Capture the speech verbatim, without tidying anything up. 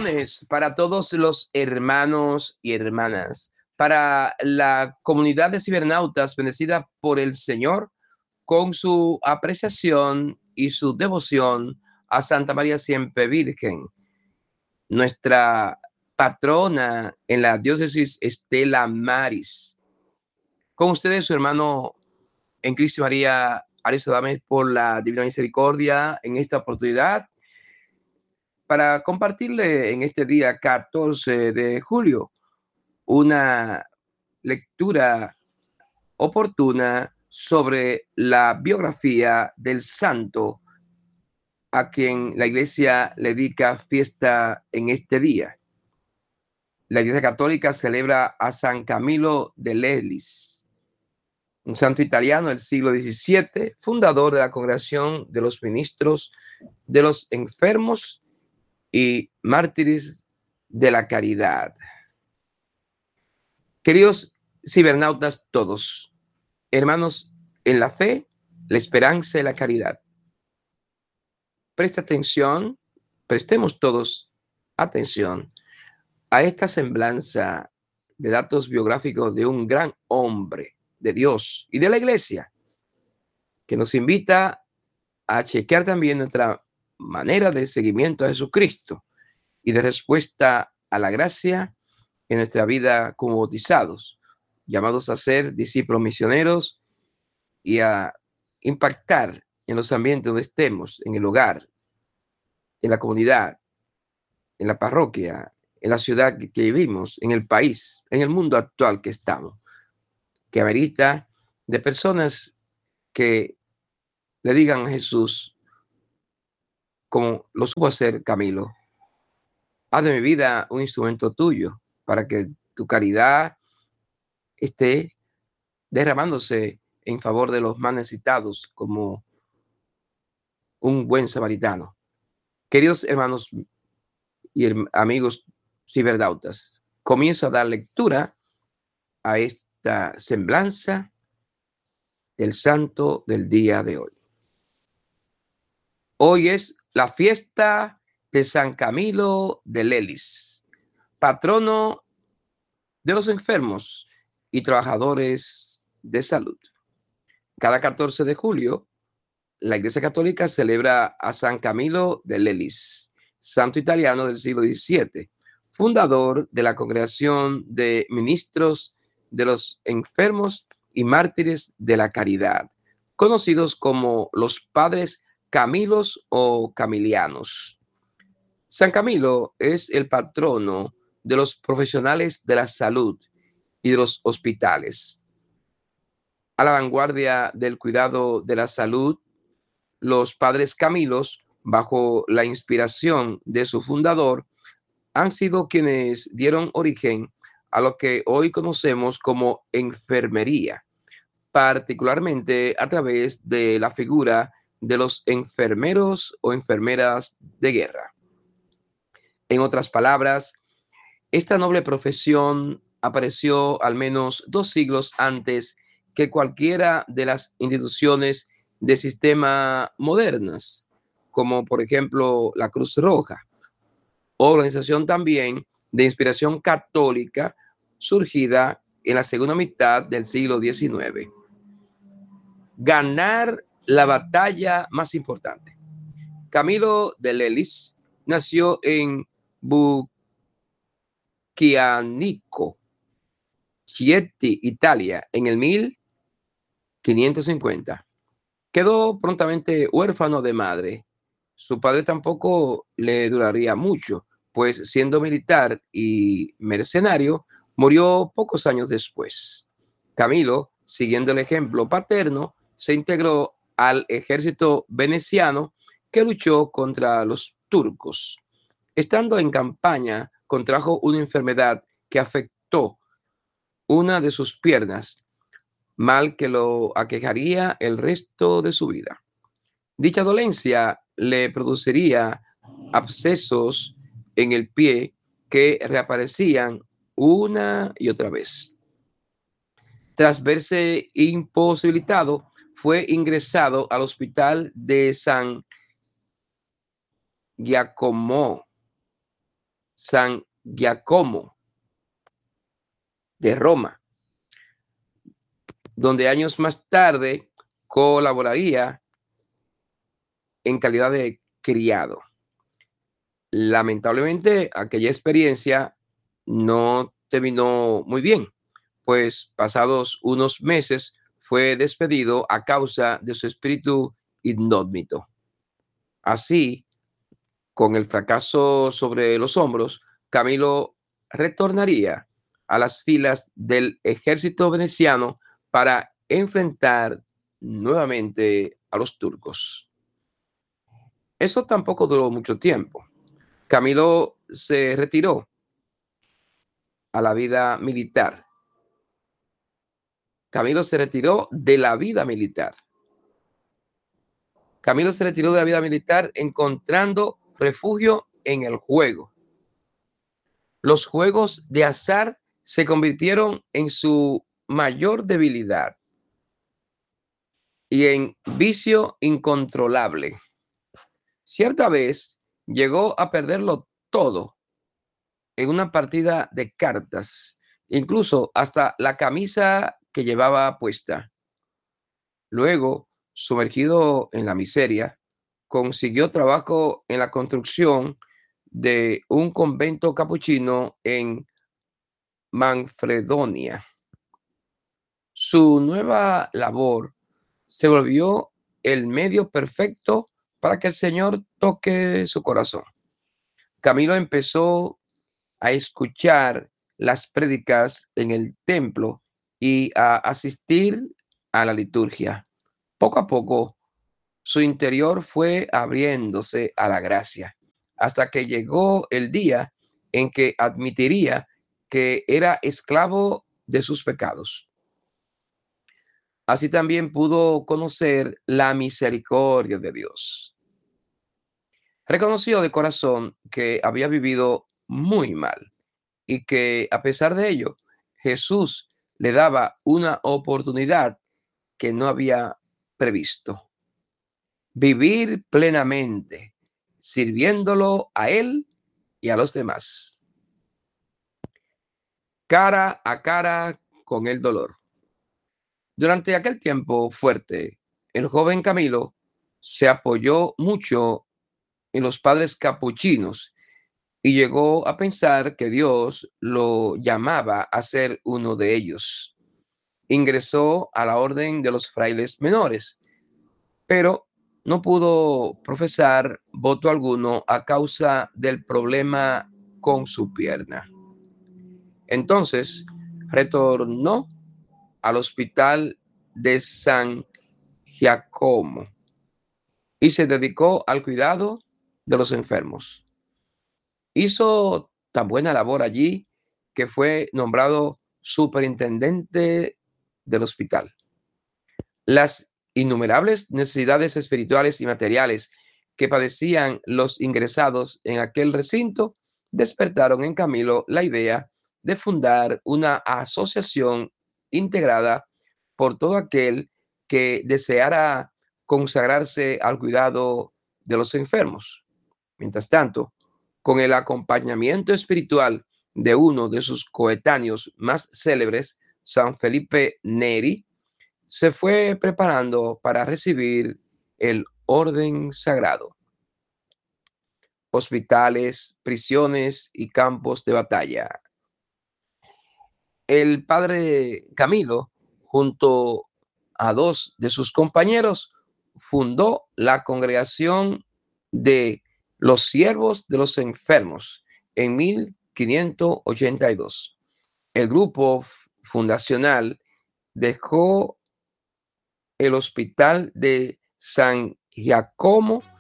Bendiciones para todos los hermanos y hermanas, para la comunidad de cibernautas bendecida por el Señor con su apreciación y su devoción a Santa María Siempre Virgen, nuestra patrona en la diócesis Estela Maris. Con ustedes su hermano en Cristo María Aristo Dames, por la Divina Misericordia, en esta oportunidad para compartirle en este día catorce de julio una lectura oportuna sobre la biografía del santo a quien la Iglesia le dedica fiesta en este día. La Iglesia Católica celebra a San Camilo de Lelis, un santo italiano del siglo diecisiete, fundador de la Congregación de los Ministros de los Enfermos y Mártires de la Caridad. Queridos cibernautas todos, hermanos en la fe, la esperanza y la caridad, presta atención, prestemos todos atención a esta semblanza de datos biográficos de un gran hombre de Dios y de la Iglesia, que nos invita a chequear también nuestra manera de seguimiento a Jesucristo y de respuesta a la gracia en nuestra vida como bautizados, llamados a ser discípulos misioneros y a impactar en los ambientes donde estemos, en el hogar, en la comunidad, en la parroquia, en la ciudad que vivimos, en el país, en el mundo actual que estamos, que amerita de personas que le digan a Jesús, como lo supo hacer Camilo: haz de mi vida un instrumento tuyo, para que tu caridad esté derramándose en favor de los más necesitados, como un buen samaritano. Queridos hermanos y amigos ciberdautas, comienzo a dar lectura a esta semblanza del santo del día de hoy. Hoy es la fiesta de San Camilo de Lelis, patrono de los enfermos y trabajadores de salud. Cada catorce de julio, la Iglesia Católica celebra a San Camilo de Lelis, santo italiano del siglo diecisiete, fundador de la Congregación de Ministros de los Enfermos y Mártires de la Caridad, conocidos como los Padres Camilos o Camilianos. San Camilo es el patrono de los profesionales de la salud y de los hospitales. A la vanguardia del cuidado de la salud, los padres Camilos, bajo la inspiración de su fundador, han sido quienes dieron origen a lo que hoy conocemos como enfermería, particularmente a través de la figura de los enfermeros o enfermeras de guerra. En otras palabras, esta noble profesión apareció al menos dos siglos antes que cualquiera de las instituciones de sistema modernas, como por ejemplo la Cruz Roja, organización también de inspiración católica surgida en la segunda mitad del siglo diecinueve. Ganar la batalla más importante. Camilo de Lelis nació en Bucchianico, Chieti, Italia, en el mil quinientos cincuenta. Quedó prontamente huérfano de madre. Su padre tampoco le duraría mucho, pues siendo militar y mercenario, murió pocos años después. Camilo, siguiendo el ejemplo paterno, se integró al ejército veneciano que luchó contra los turcos. Estando en campaña, contrajo una enfermedad que afectó una de sus piernas, mal que lo aquejaría el resto de su vida. Dicha dolencia le produciría abscesos en el pie que reaparecían una y otra vez. Tras verse imposibilitado, fue ingresado al hospital de San Giacomo San Giacomo de Roma, donde años más tarde colaboraría en calidad de criado. Lamentablemente, aquella experiencia no terminó muy bien, pues pasados unos meses fue despedido a causa de su espíritu indómito. Así, con el fracaso sobre los hombros, Camilo retornaría a las filas del ejército veneciano para enfrentar nuevamente a los turcos. Eso tampoco duró mucho tiempo. Camilo se retiró a la vida militar. Camilo se retiró de la vida militar. Camilo se retiró de la vida militar encontrando refugio en el juego. Los juegos de azar se convirtieron en su mayor debilidad y en vicio incontrolable. Cierta vez llegó a perderlo todo en una partida de cartas, incluso hasta la camisa que llevaba puesta. Luego, sumergido en la miseria, consiguió trabajo en la construcción de un convento capuchino en Manfredonia. Su nueva labor se volvió el medio perfecto para que el Señor toque su corazón. Camilo empezó a escuchar las prédicas en el templo y a asistir a la liturgia. Poco a poco, su interior fue abriéndose a la gracia, hasta que llegó el día en que admitiría que era esclavo de sus pecados. Así también pudo conocer la misericordia de Dios. Reconoció de corazón que había vivido muy mal y que a pesar de ello, Jesús le daba una oportunidad que no había previsto. Vivir plenamente, sirviéndolo a Él y a los demás, cara a cara con el dolor. Durante aquel tiempo fuerte, el joven Camilo se apoyó mucho en los padres capuchinos y llegó a pensar que Dios lo llamaba a ser uno de ellos. Ingresó a la orden de los frailes menores, pero no pudo profesar voto alguno a causa del problema con su pierna. Entonces retornó al hospital de San Giacomo y se dedicó al cuidado de los enfermos. Hizo tan buena labor allí que fue nombrado superintendente del hospital. Las innumerables necesidades espirituales y materiales que padecían los ingresados en aquel recinto despertaron en Camilo la idea de fundar una asociación integrada por todo aquel que deseara consagrarse al cuidado de los enfermos. Mientras tanto, con el acompañamiento espiritual de uno de sus coetáneos más célebres, San Felipe Neri, se fue preparando para recibir el orden sagrado. Hospitales, prisiones y campos de batalla. El padre Camilo, junto a dos de sus compañeros, fundó la congregación de los siervos de los enfermos en mil quinientos ochenta y dos. El grupo fundacional dejó el hospital de San Giacomo